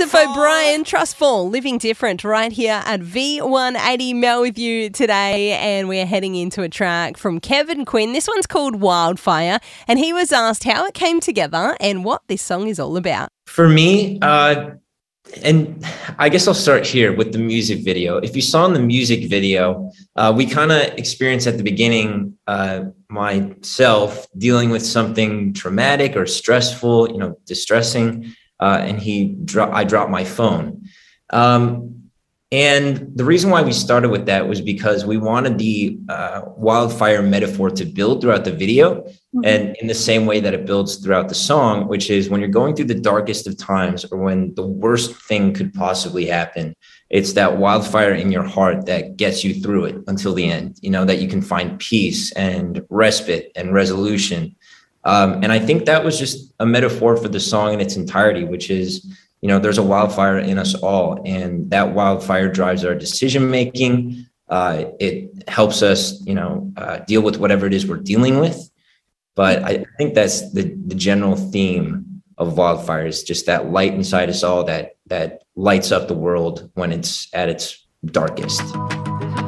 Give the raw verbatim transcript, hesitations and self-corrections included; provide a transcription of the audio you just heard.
Joseph O'Brien, Trustful, Living Different, right here at V one eighty. Mel with you today, and we're heading into a track from Kevin Quinn. This one's called Wildfire, and he was asked how it came together and what this song is all about. For me, uh, and I guess I'll start here with the music video. If you saw in the music video, uh, we kind of experienced at the beginning uh, myself dealing with something traumatic or stressful, you know, distressing. Uh, and he dro- I dropped my phone. Um, and the reason why we started with that was because we wanted the uh, wildfire metaphor to build throughout the video, mm-hmm. and in the same way that it builds throughout the song, which is when you're going through the darkest of times or when the worst thing could possibly happen, it's that wildfire in your heart that gets you through it until the end, you know, that you can find peace and respite and resolution. Um, and I think that was just a metaphor for the song in its entirety, which is, you know, there's a wildfire in us all, and that wildfire drives our decision making. Uh, it helps us, you know, uh, deal with whatever it is we're dealing with. But I think that's the, the general theme of wildfire, is just that light inside us all that that lights up the world when it's at its darkest.